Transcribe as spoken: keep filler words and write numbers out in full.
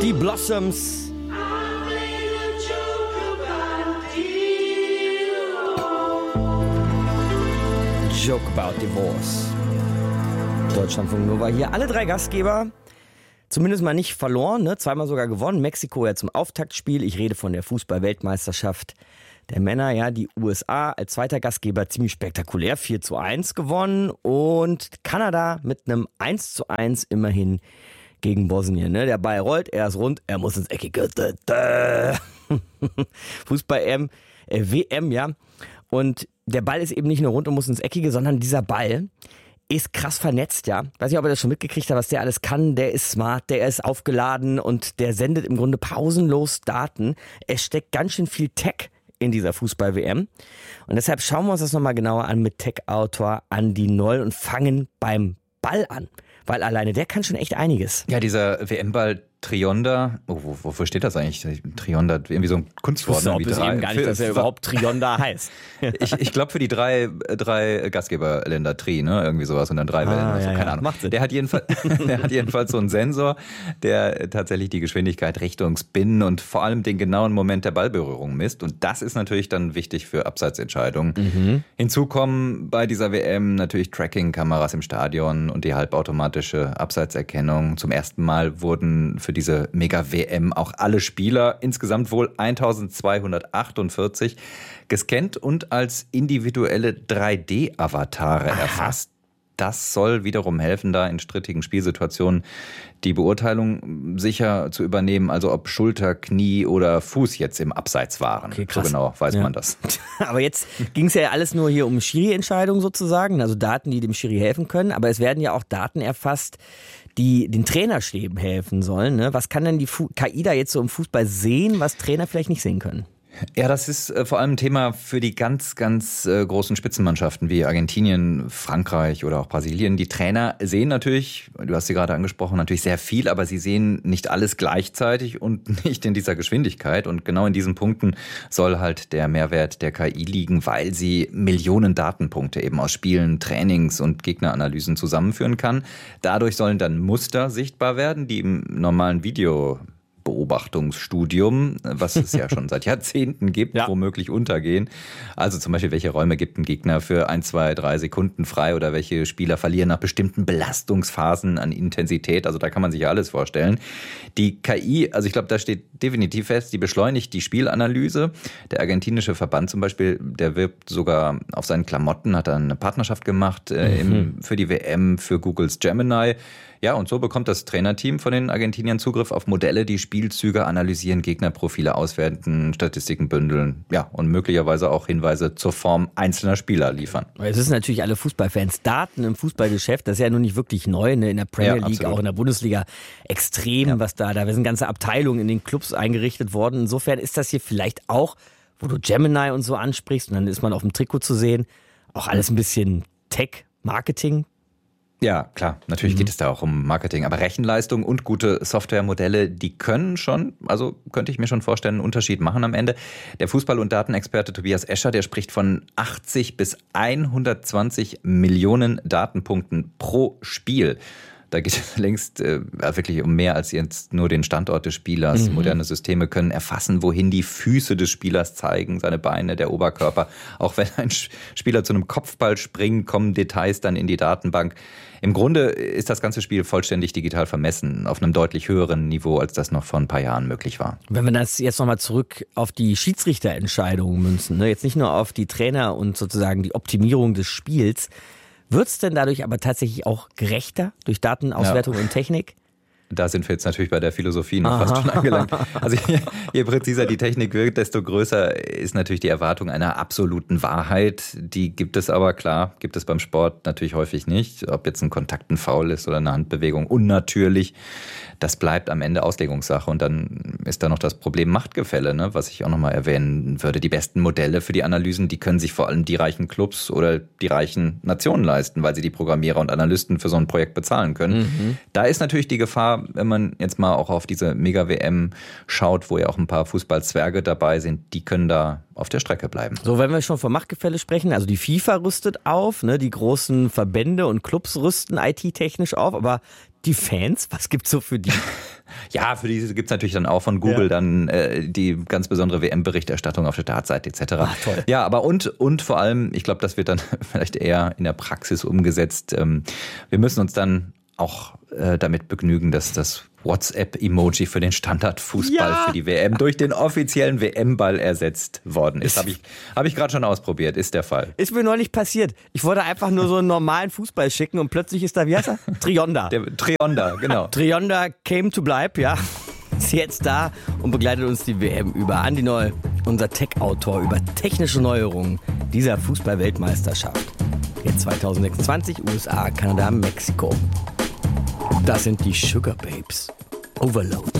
Die Blossoms. Joke about divorce. Deutschlandfunk Nova hier. Alle drei Gastgeber zumindest mal nicht verloren, ne? Zweimal sogar gewonnen. Mexiko ja zum Auftaktspiel. Ich rede von der Fußball-Weltmeisterschaft der Männer. Ja, die U S A als zweiter Gastgeber ziemlich spektakulär. vier zu eins gewonnen. Und Kanada mit einem eins zu eins immerhin gegen Bosnien. Ne? Der Ball rollt, er ist rund, er muss ins Eckige. Fußball-M, äh, W M, ja. Und der Ball ist eben nicht nur rund und muss ins Eckige, sondern dieser Ball ist krass vernetzt, ja. Weiß nicht, ob ihr das schon mitgekriegt habt, was der alles kann. Der ist smart, der ist aufgeladen und der sendet im Grunde pausenlos Daten. Es steckt ganz schön viel Tech in dieser Fußball-W M. Und deshalb schauen wir uns das nochmal genauer an mit Tech-Autor Andi Noll und fangen beim Ball an. Weil alleine der kann schon echt einiges. Ja, dieser W M-Ball Trionda, oh, wo, wofür steht das eigentlich? Trionda, irgendwie so ein Kunstwort. Ich wusste eben gar nicht, dass er überhaupt Trionda heißt. ich ich glaube für die drei, drei Gastgeberländer Tri, ne? Irgendwie sowas und dann drei Wellen. Ah, also, ja, keine ja. Ahnung. Macht Sinn. Der hat, jedenfalls, der hat jedenfalls so einen Sensor, der tatsächlich die Geschwindigkeit, Richtung, Spin und vor allem den genauen Moment der Ballberührung misst. Und das ist natürlich dann wichtig für Abseitsentscheidungen. Mhm. Hinzu kommen bei dieser W M natürlich Tracking-Kameras im Stadion und die halbautomatische Abseitserkennung. Zum ersten Mal wurden für diese Mega-W M auch alle Spieler, insgesamt wohl eintausendzweihundertachtundvierzig, gescannt und als individuelle drei D-Avatare erfasst. Das soll wiederum helfen, da in strittigen Spielsituationen die Beurteilung sicher zu übernehmen, also ob Schulter, Knie oder Fuß jetzt im Abseits waren. Okay, so genau weiß ja. man das. Aber jetzt ging es ja alles nur hier um Schiri-Entscheidungen sozusagen, also Daten, die dem Schiri helfen können. Aber es werden ja auch Daten erfasst, die den Trainerstäben helfen sollen. Ne? Was kann denn die K I da jetzt so im Fußball sehen, was Trainer vielleicht nicht sehen können? Ja, das ist äh, vor allem ein Thema für die ganz, ganz äh, großen Spitzenmannschaften wie Argentinien, Frankreich oder auch Brasilien. Die Trainer sehen natürlich, du hast sie gerade angesprochen, natürlich sehr viel, aber sie sehen nicht alles gleichzeitig und nicht in dieser Geschwindigkeit. Und genau in diesen Punkten soll halt der Mehrwert der K I liegen, weil sie Millionen Datenpunkte eben aus Spielen, Trainings und Gegneranalysen zusammenführen kann. Dadurch sollen dann Muster sichtbar werden, die im normalen Video Beobachtungsstudium, was es ja schon seit Jahrzehnten gibt, ja. womöglich untergehen. Also zum Beispiel, welche Räume gibt ein Gegner für ein, zwei, drei Sekunden frei oder welche Spieler verlieren nach bestimmten Belastungsphasen an Intensität. Also da kann man sich ja alles vorstellen. Die K I, also ich glaube, da steht definitiv fest, die beschleunigt die Spielanalyse. Der argentinische Verband zum Beispiel, der wirbt sogar auf seinen Klamotten, hat dann eine Partnerschaft gemacht äh, im, für die W M, für Googles Gemini. Ja, und so bekommt das Trainerteam von den Argentiniern Zugriff auf Modelle, die Spielzüge analysieren, Gegnerprofile auswerten, Statistiken bündeln, ja, und möglicherweise auch Hinweise zur Form einzelner Spieler liefern. Es ist natürlich alle Fußballfans. Daten im Fußballgeschäft, das ist ja nun nicht wirklich neu, ne? In der Premier League, ja, auch in der Bundesliga extrem, ja. was da, da sind ganze Abteilungen in den Clubs eingerichtet worden. Insofern ist das hier vielleicht auch, wo du Gemini und so ansprichst, und dann ist man auf dem Trikot zu sehen, auch alles ein bisschen Tech-Marketing. Ja, klar. Natürlich mhm. geht es da auch um Marketing. Aber Rechenleistung und gute Softwaremodelle, die können schon, also könnte ich mir schon vorstellen, einen Unterschied machen am Ende. Der Fußball- und Datenexperte Tobias Escher, der spricht von achtzig bis hundertzwanzig Millionen Datenpunkten pro Spiel. Da geht es längst äh, wirklich um mehr als jetzt nur den Standort des Spielers. Mhm. Moderne Systeme können erfassen, wohin die Füße des Spielers zeigen, seine Beine, der Oberkörper. Auch wenn ein Spieler zu einem Kopfball springt, kommen Details dann in die Datenbank. Im Grunde ist das ganze Spiel vollständig digital vermessen, auf einem deutlich höheren Niveau, als das noch vor ein paar Jahren möglich war. Wenn wir das jetzt nochmal zurück auf die Schiedsrichterentscheidungen münzen, ne? Jetzt nicht nur auf die Trainer und sozusagen die Optimierung des Spiels, wird es denn dadurch aber tatsächlich auch gerechter durch Datenauswertung ja. und Technik? Da sind wir jetzt natürlich bei der Philosophie noch fast schon angelangt. Also je, je präziser die Technik wirkt, desto größer ist natürlich die Erwartung einer absoluten Wahrheit. Die gibt es aber, klar, gibt es beim Sport natürlich häufig nicht. Ob jetzt ein Kontakt ein Foul ist oder eine Handbewegung unnatürlich, das bleibt am Ende Auslegungssache. Und dann ist da noch das Problem Machtgefälle, ne, was ich auch nochmal erwähnen würde. Die besten Modelle für die Analysen, die können sich vor allem die reichen Clubs oder die reichen Nationen leisten, weil sie die Programmierer und Analysten für so ein Projekt bezahlen können. Mhm. Da ist natürlich die Gefahr, wenn man jetzt mal auch auf diese Mega-W M schaut, wo ja auch ein paar Fußballzwerge dabei sind, die können da auf der Strecke bleiben. So, wenn wir schon vom Machtgefälle sprechen, also die FIFA rüstet auf, ne, die großen Verbände und Clubs rüsten I T-technisch auf, aber die Fans, was gibt's so für die? Ja, für diese gibt es natürlich dann auch von Google ja. dann äh, die ganz besondere W M-Berichterstattung auf der Startseite et cetera. Ach, toll. Ja, aber und, und vor allem, ich glaube, das wird dann vielleicht eher in der Praxis umgesetzt. Ähm, wir müssen uns dann auch äh, damit begnügen, dass das WhatsApp-Emoji für den Standardfußball ja. für die W M durch den offiziellen W M-Ball ersetzt worden ist. Habe ich, hab ich gerade schon ausprobiert, ist der Fall. Ist mir neulich passiert. Ich wollte einfach nur so einen normalen Fußball schicken und plötzlich ist da, wie heißt er? Trionda. Der Trionda, genau. Trionda came to bleib, ja. Ist jetzt da und begleitet uns die W M über. Andi Noll, unser Tech-Autor über technische Neuerungen dieser Fußball-Weltmeisterschaft. Jetzt zwanzig sechsundzwanzig, U S A, Kanada, Mexiko. Das sind die Sugar Babes. Overload.